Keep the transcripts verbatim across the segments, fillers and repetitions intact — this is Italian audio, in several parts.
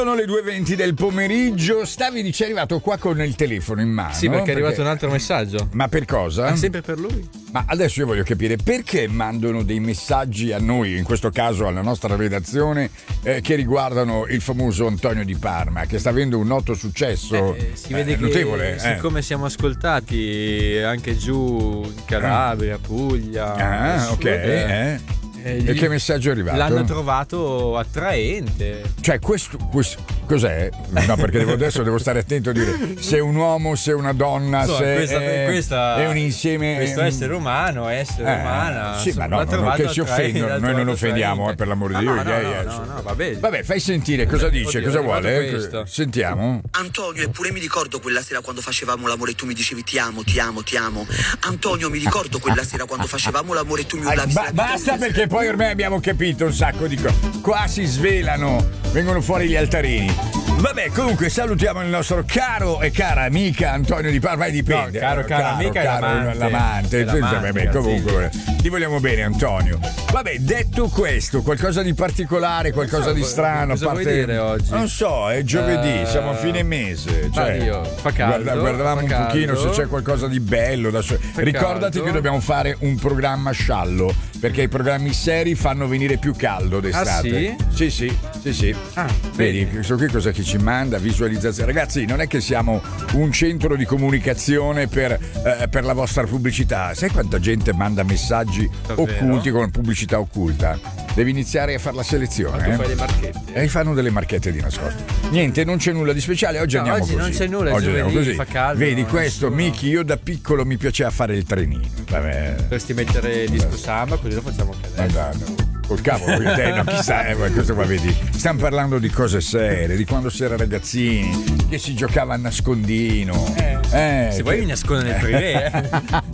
Sono le due e venti del pomeriggio. Stavi dici, è arrivato qua con il telefono in mano. Sì, perché è arrivato perché... un altro messaggio. Ma per cosa? È sempre per lui. Ma adesso io voglio capire perché mandano dei messaggi a noi, in questo caso alla nostra redazione, eh, che riguardano il famoso Antonio Di Parma, che sta avendo un noto successo. Eh, si vede eh, che notevole. siccome eh. siamo ascoltati anche giù in Calabria, Puglia. Ah, sud, ok. Eh. Eh, e che messaggio è arrivato? L'hanno trovato attraente. Cioè questo, questo cos'è? No, perché devo, adesso devo stare attento a dire se è un uomo, se è una donna, so, se questa, è, questa, è un insieme. Questo essere umano, essere eh, umana. Sì, ma no, no, che si offendono. Noi non offendiamo, eh, per l'amore di Dio. No, no, gay, no, eh, no, no, va bene. Vabbè, fai sentire cosa dice, Oddio, cosa vuole. Questo. Sentiamo. Antonio, eppure mi ricordo quella sera quando facevamo l'amore e tu mi dicevi ti amo, ti amo, ti amo. Antonio, mi ricordo quella sera quando facevamo l'amore e tu mi urlavi. Ba- basta perché poi ormai abbiamo capito un sacco di cose. Qua si svelano, vengono fuori gli altarini. Vabbè, comunque salutiamo il nostro caro e cara amica Antonio Di Parma. Dipende. No, caro, cara amica caro, è l'amante. l'amante. l'amante Vabbè, comunque sì. Ti vogliamo bene, Antonio. Vabbè, detto questo, qualcosa di particolare, qualcosa so, di strano. Cosa parte... vuoi dire oggi? Non so, è giovedì, uh... siamo a fine mese. Cioè, Dio, fa caldo, guarda, guardavamo fa un caldo. pochino se c'è qualcosa di bello. Da... Ricordati caldo. che dobbiamo fare un programma sciallo, perché i programmi seri fanno venire più caldo d'estate. Ah, sì? Sì, sì, sì, sì. Ah, vedi, questo qui cosa che ci manda? Visualizzazione. Ragazzi, non è che siamo un centro di comunicazione per, eh, per la vostra pubblicità. Sai quanta gente manda messaggi Davvero? occulti con pubblicità occulta? Devi iniziare a fare la selezione. Ma tu eh? fai le marchette. E fanno delle marchette di nascosto. Niente, non c'è nulla di speciale. Oggi no, andiamo oggi così. non c'è nulla, oggi giovedì, andiamo così. Fa caldo, Vedi no, questo, nessuno. Miki, io da piccolo mi piaceva fare il trenino. Vabbè. Dovresti mettere il disco samba, così lo facciamo anche adesso. Madonna. Col cavolo, te, no, chissà, eh, questo qua vedi. Stiamo parlando di cose serie, di quando si era ragazzini, che si giocava a nascondino. Eh, eh, se che... vuoi mi nascondo nel privé, eh.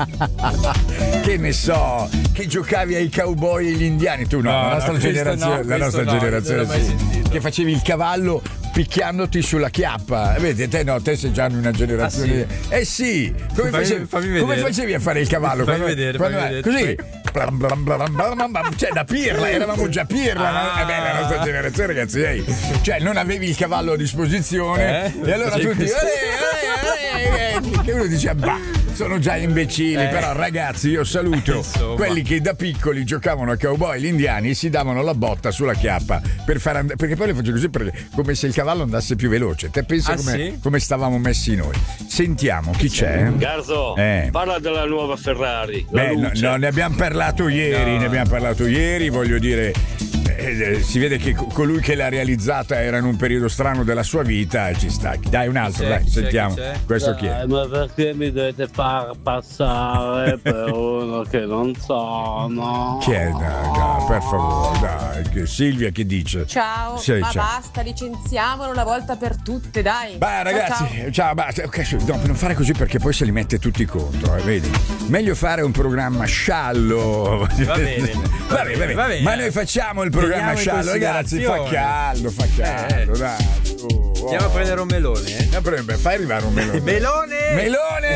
Che ne so, che giocavi ai cowboy e agli indiani. Tu no, no la nostra no, generazione, no, la nostra no, generazione non l'ho mai sì, sentito. che facevi il cavallo picchiandoti sulla chiappa. Vedi, te no, te sei già in una generazione. Ah, sì? Eh sì, come, fammi, facevi, fammi come facevi a fare il cavallo? Fammi quando, vedere, quando, fammi così. vedere. Blam, blam, blam, blam, blam, blam, cioè da pirla, eravamo già pirla, Ah. no? Eh beh, la nostra generazione, ragazzi, ehi. Cioè non avevi il cavallo a disposizione Eh? e allora Sì, tutti sì. eh, eh, eh, eh, che uno dice bah, sono già imbecilli, Eh. però ragazzi io saluto Insomma. quelli che da piccoli giocavano a cowboy, gli indiani, e si davano la botta sulla chiappa per far and- perché poi le faccio così perché, come se il cavallo andasse più veloce. Te pensa Ah, come, sì? come stavamo messi noi. Sentiamo chi c'è. Garzo, Eh. parla della nuova Ferrari. La Beh, no, luce. no, ne abbiamo parlato ieri, No. ne abbiamo parlato ieri, voglio dire, eh, eh, si vede che co- colui che l'ha realizzata era in un periodo strano della sua vita e ci sta. Dai, un altro, Chi c'è? dai, Chi c'è? sentiamo. Chi c'è? Questo chi è? Dai, ma perché mi dovete far passare per uno che non sono? Chi è? Dai, dai, per favore, dai. che- Silvia che dice? Ciao, Sì, ma ciao. basta, licenziamolo una volta per tutte, dai. Beh Ciao, ragazzi, ciao. ciao, basta. Ok, no, non fare così perché poi se li mette tutti contro, eh, vedi? Meglio fare un programma sciallo. Va bene, va bene, va bene. va bene. Ma noi facciamo il programma Teniamo in sciallo, ragazzi, fa considerazione. caldo, fa caldo, Eh. dai. Oh, oh. Andiamo a prendere un melone, eh. Eh, pre- beh, fai arrivare un melone. Melone! Melone!